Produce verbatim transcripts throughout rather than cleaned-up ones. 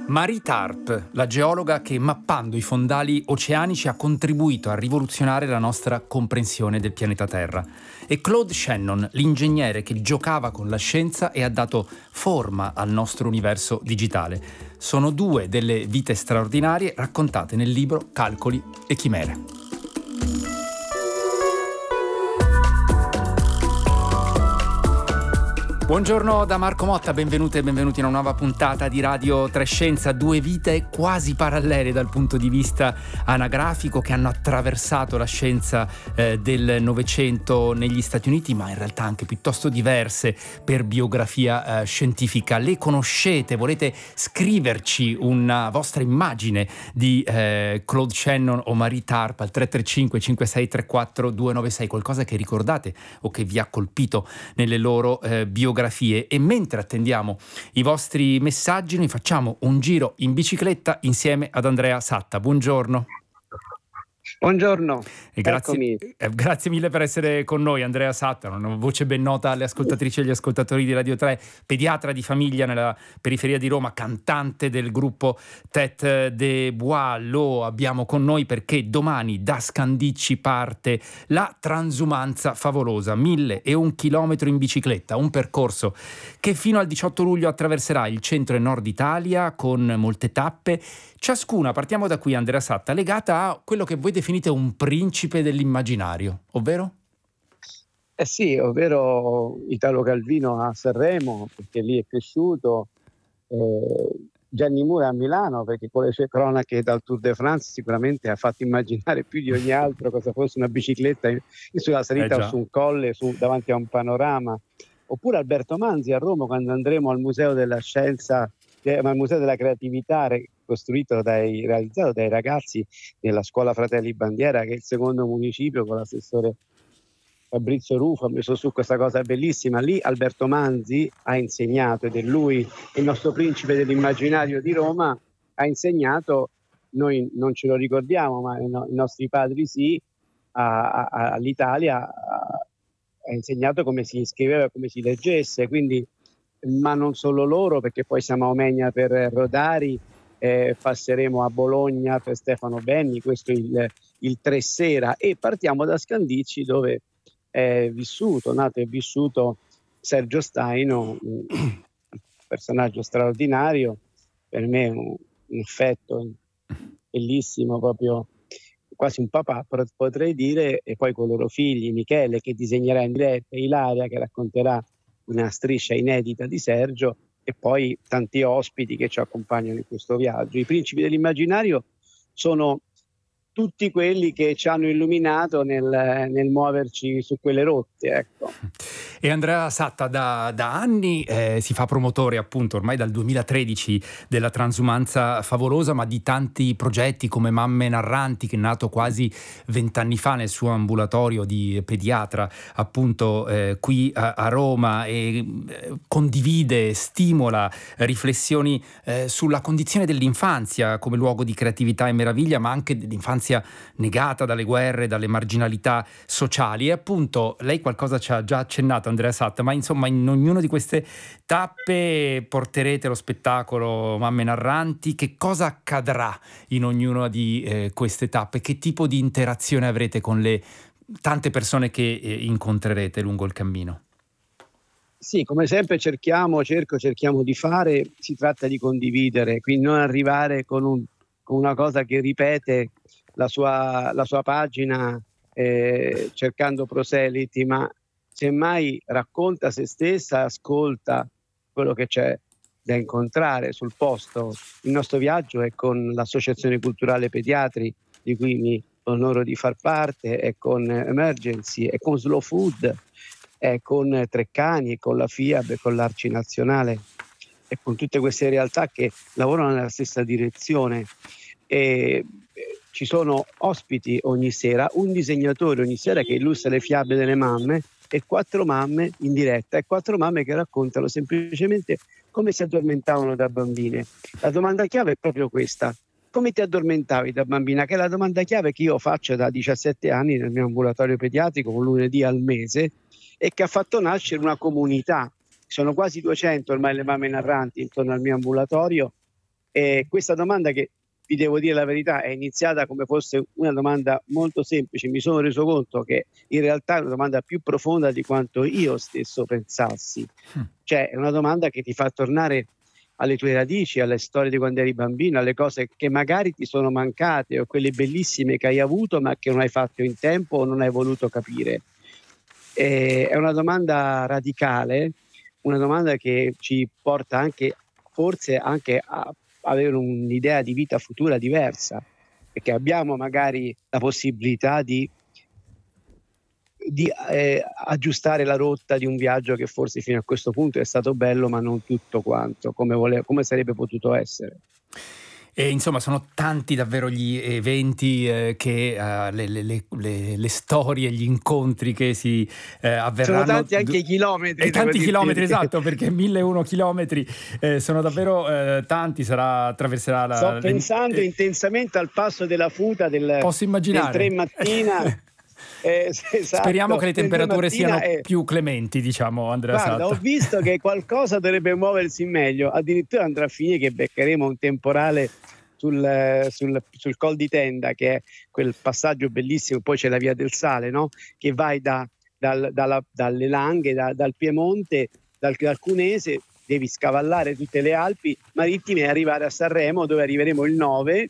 Marie Tarp, la geologa che mappando i fondali oceanici ha contribuito a rivoluzionare la nostra comprensione del pianeta Terra. E Claude Shannon, l'ingegnere che giocava con la scienza e ha dato forma al nostro universo digitale. Sono due delle vite straordinarie raccontate nel libro Calcoli e Chimere. Buongiorno da Marco Motta, benvenute e benvenuti in una nuova puntata di Radio tre Scienza. Due vite quasi parallele dal punto di vista anagrafico che hanno attraversato la scienza eh, del Novecento negli Stati Uniti, ma in realtà anche piuttosto diverse per biografia eh, scientifica. Le conoscete? Volete scriverci una vostra immagine di eh, Claude Shannon o Marie Tarp al tre tre cinque cinque sei tre quattro due nove sei, qualcosa che ricordate o che vi ha colpito nelle loro eh, biografie? E mentre attendiamo i vostri messaggi, noi facciamo un giro in bicicletta insieme ad Andrea Satta. Buongiorno. Buongiorno, e grazie, eh, grazie mille per essere con noi, Andrea Satta, una voce ben nota alle ascoltatrici e agli ascoltatori di Radio tre, pediatra di famiglia nella periferia di Roma, cantante del gruppo Tête de Bois. Lo abbiamo con noi perché domani da Scandicci parte la transumanza favolosa, mille e un chilometro in bicicletta, un percorso che fino al diciotto luglio attraverserà il centro e nord Italia con molte tappe, ciascuna, partiamo da qui Andrea Satta, legata a quello che voi definite un principe dell'immaginario, ovvero? Eh sì, ovvero Italo Calvino a Sanremo, perché lì è cresciuto, eh, Gianni Mura a Milano, perché con le sue cronache dal Tour de France sicuramente ha fatto immaginare più di ogni altro cosa fosse una bicicletta in, in sulla salita eh o su un colle su, davanti a un panorama. Oppure Alberto Manzi a Roma, quando andremo al Museo della Scienza, eh, al Museo della Creatività, costruito dai, realizzato dai ragazzi della Scuola Fratelli Bandiera, che è il secondo municipio, con l'assessore Fabrizio Rufo, ha messo su questa cosa bellissima. Lì Alberto Manzi ha insegnato, ed è lui il nostro principe dell'immaginario di Roma, ha insegnato, noi non ce lo ricordiamo, ma i, no, i nostri padri sì, a, a, all'Italia a, ha insegnato come si scriveva e come si leggesse, quindi, ma non solo loro, perché poi siamo a Omegna per Rodari, eh, passeremo a Bologna per Stefano Benni, questo è il, il tre sera, e partiamo da Scandicci, dove è vissuto, nato e vissuto Sergio Staino, un personaggio straordinario, per me un, un affetto bellissimo, proprio quasi un papà potrei dire, e poi con i loro figli, Michele che disegnerà in diretta, Ilaria che racconterà una striscia inedita di Sergio, e poi tanti ospiti che ci accompagnano in questo viaggio. I principi dell'immaginario sono tutti quelli che ci hanno illuminato nel, nel muoverci su quelle rotte, ecco. E Andrea Satta da, da anni eh, si fa promotore, appunto, ormai dal duemilatredici, della transumanza favolosa, ma di tanti progetti come Mamme Narranti, che è nato quasi vent'anni fa nel suo ambulatorio di pediatra, appunto eh, qui a, a Roma, e eh, condivide, stimola riflessioni eh, sulla condizione dell'infanzia come luogo di creatività e meraviglia, ma anche dell'infanzia negata dalle guerre, dalle marginalità sociali. E appunto lei qualcosa ci ha già accennato, Andrea Satta, ma insomma in ognuna di queste tappe porterete lo spettacolo Mamme Narranti. Che cosa accadrà in ognuna di eh, queste tappe? Che tipo di interazione avrete con le tante persone che eh, incontrerete lungo il cammino? Sì, come sempre cerchiamo, cerco, cerchiamo di fare, si tratta di condividere, quindi non arrivare con, un, con una cosa che ripete la sua, la sua pagina eh, cercando proseliti, ma semmai racconta se stessa, ascolta quello che c'è da incontrare sul posto. Il nostro viaggio è con l'Associazione Culturale Pediatri, di cui mi onoro di far parte, è con Emergency, è con Slow Food, è con Treccani, è con la FIAB, è con l'Arci Nazionale, e con tutte queste realtà che lavorano nella stessa direzione. E ci sono ospiti ogni sera, un disegnatore ogni sera che illustra le fiabe delle mamme, e quattro mamme in diretta, e quattro mamme che raccontano semplicemente come si addormentavano da bambine. La domanda chiave è proprio questa: come ti addormentavi da bambina? Che è la domanda chiave che io faccio da diciassette anni nel mio ambulatorio pediatrico, un lunedì al mese, e che ha fatto nascere una comunità. Sono quasi duecento ormai le mamme narranti intorno al mio ambulatorio, E questa domanda, che vi devo dire la verità, è iniziata come fosse una domanda molto semplice. Mi sono reso conto che in realtà è una domanda più profonda di quanto io stesso pensassi. Mm. Cioè è una domanda che ti fa tornare alle tue radici, alle storie di quando eri bambino, alle cose che magari ti sono mancate o quelle bellissime che hai avuto ma che non hai fatto in tempo o non hai voluto capire. E è una domanda radicale, una domanda che ci porta anche, forse anche a avere un'idea di vita futura diversa, perché abbiamo magari la possibilità di, di eh, aggiustare la rotta di un viaggio che forse fino a questo punto è stato bello, ma non tutto quanto come, vole- come sarebbe potuto essere. E insomma sono tanti davvero gli eventi, eh, che uh, le, le, le, le storie, gli incontri che si eh, avverranno. Sono tanti anche i chilometri. E tanti chilometri, esatto, perché mille e uno chilometri eh, sono davvero eh, tanti. Sarà, attraverserà la... Sto pensando eh, intensamente al passo della Futa del, posso immaginare. del tre mattina. Eh, esatto. Speriamo che le temperature siano è... più clementi, diciamo, Andrea Guarda, Satta. ho visto che qualcosa dovrebbe muoversi meglio, addirittura andrà a finire che beccheremo un temporale sul, sul, sul Col di Tenda, che è quel passaggio bellissimo. Poi c'è la Via del Sale, no? Che vai da, dal, dalla, dalle Langhe, da, dal Piemonte, dal, dal Cunese, devi scavallare tutte le Alpi marittime e arrivare a Sanremo, dove arriveremo il nove.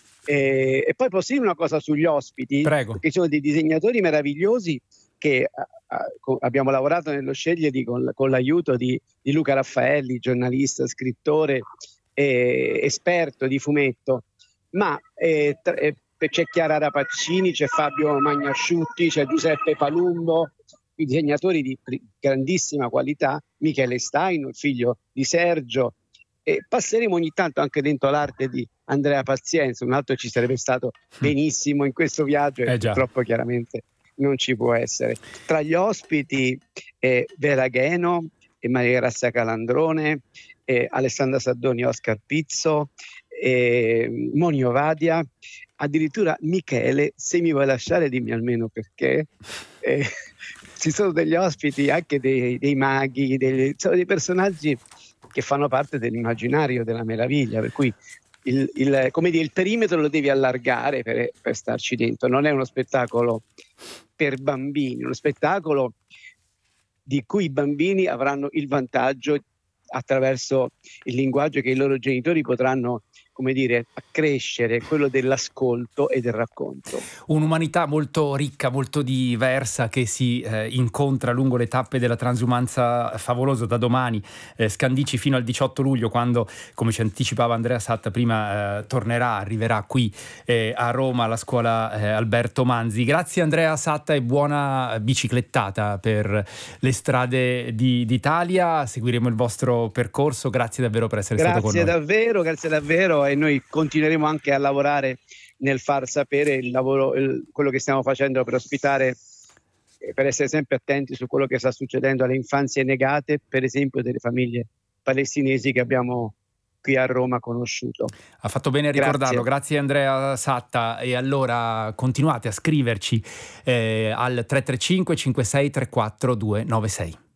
E, e poi posso dire una cosa sugli ospiti? Prego. Perché ci sono dei disegnatori meravigliosi che uh, uh, abbiamo lavorato nello Sceglieri con, con l'aiuto di, di Luca Raffaelli, giornalista, scrittore, eh, esperto di fumetto, ma eh, tra, eh, c'è Chiara Rapaccini, c'è Fabio Magnasciutti, c'è Giuseppe Palumbo, i disegnatori di grandissima qualità, Michele Stein, il figlio di Sergio. E passeremo ogni tanto anche dentro l'arte di Andrea Pazienza, un altro ci sarebbe stato benissimo in questo viaggio e eh purtroppo chiaramente non ci può essere. Tra gli ospiti eh, Vera Gheno e Maria Grazia Calandrone, eh, Alessandra Saddoni, Oscar Pizzo, eh, Moni Ovadia, addirittura Michele. Se mi vuoi lasciare dimmi almeno perché. Eh, ci sono degli ospiti, anche dei, dei maghi, dei, sono dei personaggi che fanno parte dell'immaginario della meraviglia, per cui il, il, come dire, il perimetro lo devi allargare per, per starci dentro. Non è uno spettacolo per bambini, è uno spettacolo di cui i bambini avranno il vantaggio attraverso il linguaggio che i loro genitori potranno, come dire, accrescere, quello dell'ascolto e del racconto. Un'umanità molto ricca, molto diversa, che si eh, incontra lungo le tappe della transumanza favolosa da domani, eh, Scandicci, fino al diciotto luglio, quando, come ci anticipava Andrea Satta prima, eh, tornerà, arriverà qui eh, a Roma alla scuola eh, Alberto Manzi. Grazie Andrea Satta e buona biciclettata per le strade di, d'Italia. Seguiremo il vostro percorso. Grazie davvero per essere grazie stato con noi. Grazie davvero, grazie davvero. E noi continueremo anche a lavorare nel far sapere il lavoro, il, quello che stiamo facendo per ospitare, eh, per essere sempre attenti su quello che sta succedendo alle infanzie negate, per esempio delle famiglie palestinesi che abbiamo qui a Roma conosciuto. Ha fatto bene a ricordarlo, grazie, grazie Andrea Satta. E allora continuate a scriverci eh, al tre tre cinque cinque sei tre quattro due nove sei.